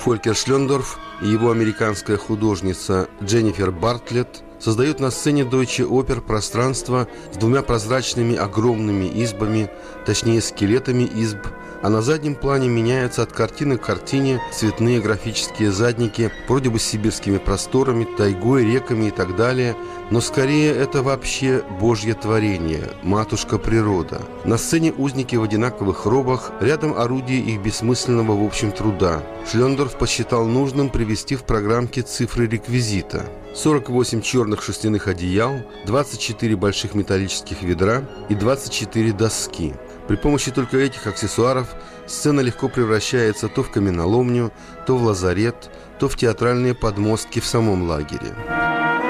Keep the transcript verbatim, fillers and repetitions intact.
Фолькер Шлендорф и его американская художница Дженнифер Бартлетт создают на сцене Deutsche Oper пространство с двумя прозрачными огромными избами, точнее скелетами изб, а на заднем плане меняются от картины к картине цветные графические задники, вроде бы с сибирскими просторами, тайгой, реками и так далее, но скорее это вообще Божье творение, матушка природа. На сцене узники в одинаковых робах, рядом орудие их бессмысленного в общем труда. Шлендорф посчитал нужным привести в программке цифры реквизита. сорок восемь черных шерстяных одеял, двадцать четыре больших металлических ведра и двадцать четыре доски. При помощи только этих аксессуаров сцена легко превращается то в каменоломню, то в лазарет, то в театральные подмостки в самом лагере.